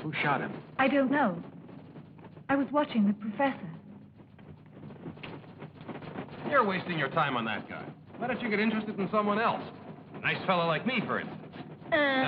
Who shot him? I don't know. I was watching the professor. You're wasting your time on that guy. Why don't you get interested in someone else? A nice fellow like me, for instance.